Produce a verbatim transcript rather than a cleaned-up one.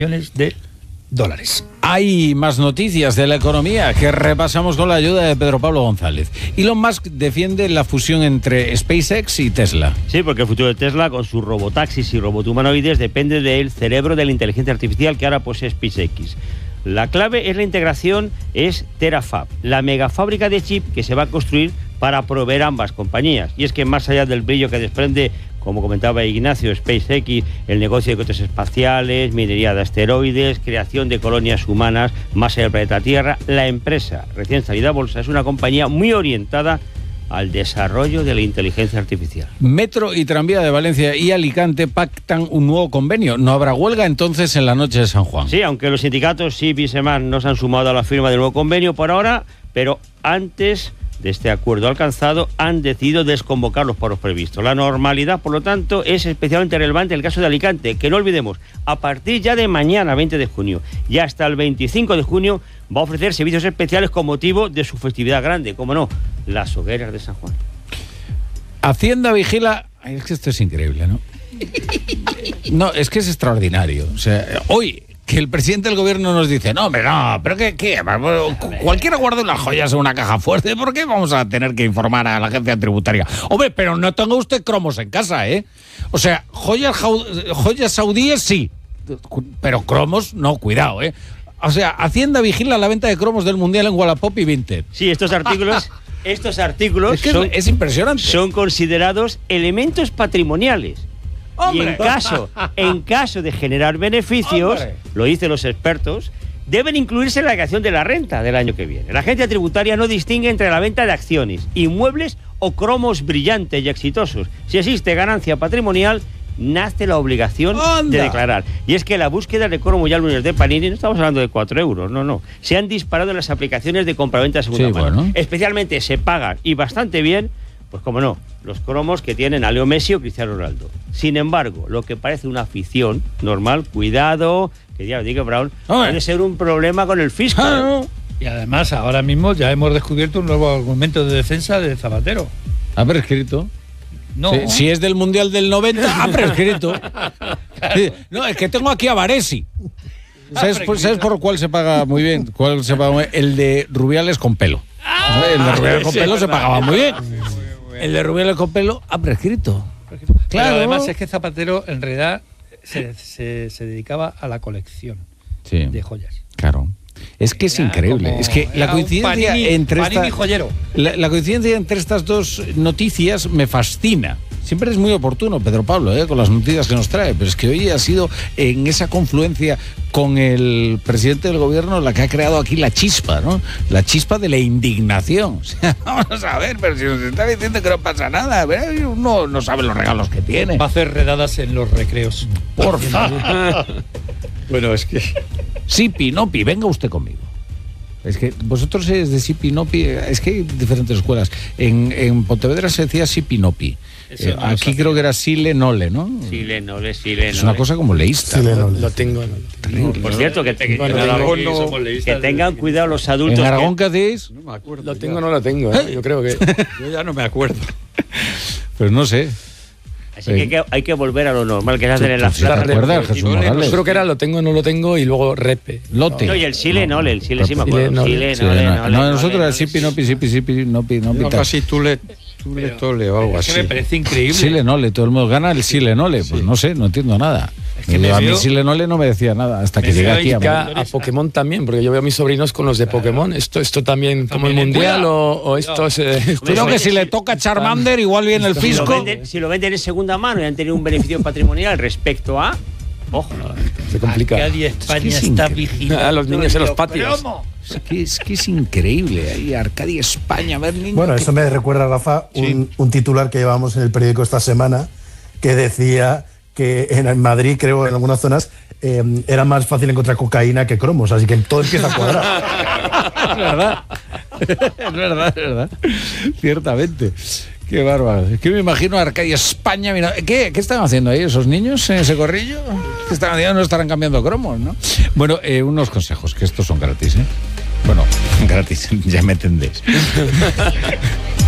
millones de dólares. Hay más noticias de la economía que repasamos con la ayuda de Pedro Pablo González. Elon Musk defiende la fusión entre SpaceX y Tesla. Sí, porque el futuro de Tesla, con sus robotaxis y robothumanoides, depende del cerebro de la inteligencia artificial que ahora posee SpaceX. La clave es la integración, es Terafab, la megafábrica de chip que se va a construir para proveer ambas compañías. Y es que más allá del brillo que desprende, como comentaba Ignacio, SpaceX, el negocio de cohetes espaciales, minería de asteroides, creación de colonias humanas más allá del planeta Tierra, la empresa recién salida a bolsa es una compañía muy orientada al desarrollo de la inteligencia artificial. Metro y Tranvía de Valencia y Alicante pactan un nuevo convenio. ¿No habrá huelga entonces en la noche de San Juan? Sí, aunque los sindicatos S I P y SEMAR no se han sumado a la firma del nuevo convenio por ahora, pero antes de este acuerdo alcanzado han decidido desconvocar los paros previstos. La normalidad, por lo tanto, es especialmente relevante en el caso de Alicante, que no olvidemos, a partir ya de mañana, veinte de junio, y hasta el veinticinco de junio, va a ofrecer servicios especiales con motivo de su festividad grande, como no, las hogueras de San Juan. Hacienda vigila... Ay, es que esto es increíble, ¿no? No, es que es extraordinario. O sea, hoy... que el presidente del gobierno nos dice, no, hombre, no, pero qué, qué, cualquiera guarda unas joyas en una caja fuerte, ¿por qué vamos a tener que informar a la agencia tributaria? Hombre, pero no tenga usted cromos en casa, ¿eh? O sea, joyas, joyas saudíes sí, pero cromos no, cuidado, ¿eh? O sea, Hacienda vigila la venta de cromos del Mundial en Wallapop y Vinted. Sí, estos artículos, estos artículos es, que son, es, es impresionante. Son considerados elementos patrimoniales. ¡Hombre! Y en caso, en caso de generar beneficios, ¡hombre!, lo dicen los expertos, deben incluirse en la declaración de la renta del año que viene. La agencia tributaria no distingue entre la venta de acciones, inmuebles o cromos brillantes y exitosos. Si existe ganancia patrimonial, nace la obligación ¡anda!, de declarar. Y es que la búsqueda de cromos y álbumes de Panini, no estamos hablando de cuatro euros, no, no. Se han disparado en las aplicaciones de compraventa de segunda sí, mano. Bueno. Especialmente se pagan, y bastante bien, pues como no, los cromos que tienen a Leo Messi o Cristiano Ronaldo. Sin embargo, lo que parece una afición normal, cuidado, que ya lo diga Brown, puede ser un problema con el fisco. Ah, y además, ahora mismo ya hemos descubierto un nuevo argumento de defensa de Zapatero. ¿Ha prescrito? No. Si, si es del Mundial del noventa, ha prescrito. No, es que tengo aquí a Varesi. ¿Sabes, ¿Sabes por cuál se paga muy bien? ¿Cuál se paga muy bien? El de Rubiales con pelo. Ah, el de Rubiales con pelo sí, se pagaba muy bien. Muy bien, muy bien. El de Rubiales con pelo ha prescrito. Claro. Claro. Pero además es que Zapatero en realidad se, se, se dedicaba a la colección sí, de joyas. Claro. Es que es Era increíble. como, Es que la coincidencia panini, entre panini esta, joyero. La, la coincidencia entre estas dos noticias me fascina. Siempre es muy oportuno, Pedro Pablo, ¿eh? con las noticias que nos trae, pero es que hoy ha sido en esa confluencia con el presidente del gobierno la que ha creado aquí la chispa, ¿no? La chispa de la indignación. O sea, vamos a ver, pero si nos está diciendo que no pasa nada, uno no sabe los regalos que tiene. Va a hacer redadas en los recreos. Por favor. Bueno, es que... Sipi, Nopi, venga usted conmigo. Es que vosotros es de Sipi, Nopi, es que hay diferentes escuelas. En, en Pontevedra se decía Sipi, Nopi. Eh, no aquí creo que era Sile Nole, ¿no? Sile Nole, Sile Nole. Es una cosa como leísta. Sile Nole. Lo tengo. No, por cierto, que, te, que, bueno, en Aragón no, que tengan cuidado los adultos. ¿En Aragón qué hacéis? No me acuerdo. Lo tengo o no lo tengo, ¿eh? Yo creo que... Yo ya no me acuerdo. Pues no sé. Así que hay, que hay que volver a lo normal, que es hacer en la ¿Te acuerdas, Jesús Morales? Yo creo que era lo tengo, no lo tengo y luego repe. Lote. No, y el Sile Nole, el Sile sí me acuerdo. Sile Nole, no, no, nosotros era Sipi, Nopi, Sipi, Sipi, Nopi, Nopi. Casi tú le... Tule Tole o algo así. Me parece increíble. Sile Nole, todo el mundo gana el Sile Nole. Pues sí. No sé, no entiendo nada. Es que a mí Sile Nole no me decía nada hasta que llegué aquí. A, a Pokémon también, porque yo veo a mis sobrinos con los de Pokémon. Esto, esto también, como el mundial o, o esto es. Eh, Creo que si le toca Charmander, igual viene el fisco. Si lo, venden, si lo venden en segunda mano y han tenido un beneficio patrimonial respecto a. Ojo, se complica. Arcadia España es que está es vigilando. A los niños en los patios. Es que, es que es increíble. Ahí, Arcadia España, a ver, niños. Bueno, que... eso me recuerda, Rafa, un, sí. un titular que llevamos en el periódico esta semana que decía que en Madrid, creo, en algunas zonas, eh, era más fácil encontrar cocaína que cromos, así que todo empieza a cuadrar. Es verdad. Es verdad, es verdad. Ciertamente. Qué bárbaro. Es que me imagino a Arcadia España. Mira, ¿qué, ¿Qué están haciendo ahí esos niños en ese corrillo? ¿Qué están haciendo? No estarán cambiando cromos, ¿no? Bueno, eh, unos consejos, que estos son gratis, ¿eh? Bueno, gratis, ya me entendéis.